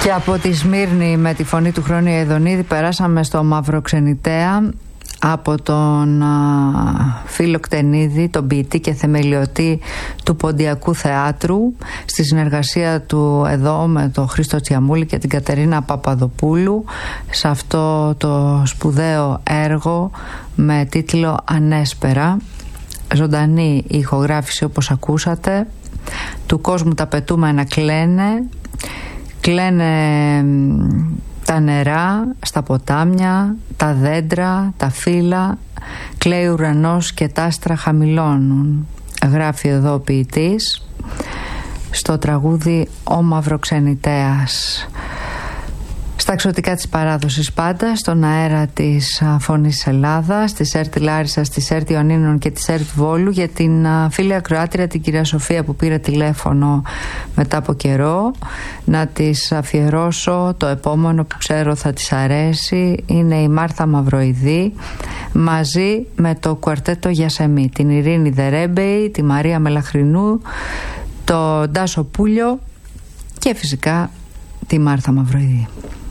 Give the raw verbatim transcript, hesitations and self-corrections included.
Και από τη Σμύρνη με τη φωνή του Χρόνιου Αιδονίδη περάσαμε στο Μαυροξενιτέα, από τον α, Φίλο Κτενίδη, τον ποιητή και θεμελιωτή του Ποντιακού Θεάτρου, στη συνεργασία του εδώ με τον Χρήστο Τσιαμούλη και την Κατερίνα Παπαδοπούλου, σε αυτό το σπουδαίο έργο με τίτλο Ανέσπερα. Ζωντανή η ηχογράφηση, όπως ακούσατε, του κόσμου τα πετούμενα κλαίνε, κλαίνε τα νερά στα ποτάμια, τα δέντρα, τα φύλλα, κλαίει ουρανός και τα άστρα χαμηλώνουν. Γράφει εδώ ο ποιητής στο τραγούδι «Ο Μαυροξενιτέας». Στα εξωτικά της παράδοσης πάντα, στον αέρα της Φωνής Ελλάδας, της ΕΡΤ Λάρισσας, της ΕΡΤ Ιωνίνων και της ΕΡΤ Βόλου, για την φίλη ακροάτρια την κυρία Σοφία που πήρε τηλέφωνο μετά από καιρό, να της αφιερώσω το επόμενο που ξέρω θα της αρέσει. Είναι η Μάρθα Μαυροειδή μαζί με το κουαρτέτο Γιασεμί, την Ειρήνη Δερέμπεϊ, τη Μαρία Μελαχρινού, το Ντάσο Πούλιο και φυσικά τη Μάρθα Μαυροειδή.